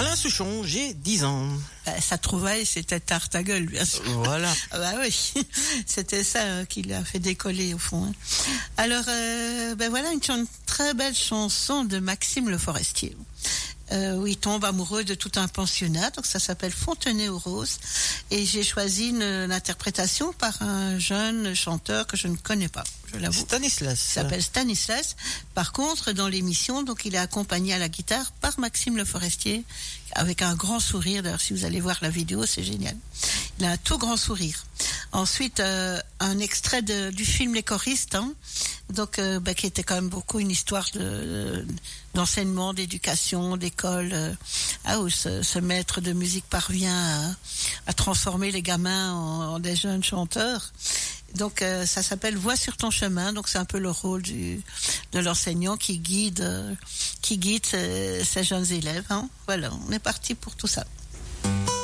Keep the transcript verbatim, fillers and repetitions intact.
Alain Souchon, j'ai dix ans. Bah, sa trouvaille, c'était tarte à gueule, bien sûr. Voilà. Ah bah oui, c'était ça euh, qui l'a fait décoller au fond. Hein. Alors, euh, ben voilà une, une très belle chanson de Maxime Le Forestier. Euh, où il tombe amoureux de tout un pensionnat, donc ça s'appelle Fontenay aux Roses, et j'ai choisi une, une interprétation par un jeune chanteur que je ne connais pas, je l'avoue. Stanislas. Il s'appelle Stanislas. Par contre, dans l'émission, donc il est accompagné à la guitare par Maxime Le Forestier, avec un grand sourire. D'ailleurs, si vous allez voir la vidéo, c'est génial. Il a un tout grand sourire. Ensuite, euh, un extrait de, du film Les Choristes, hein, donc euh, bah, qui était quand même beaucoup une histoire de, d'enseignement, d'éducation, d'école, euh, ah, où ce, ce maître de musique parvient à, à transformer les gamins en, en des jeunes chanteurs. Donc euh, ça s'appelle Voix sur ton chemin, donc c'est un peu le rôle du, de l'enseignant qui guide, euh, qui guide ses, ses jeunes élèves. Hein. Voilà, on est parti pour tout ça.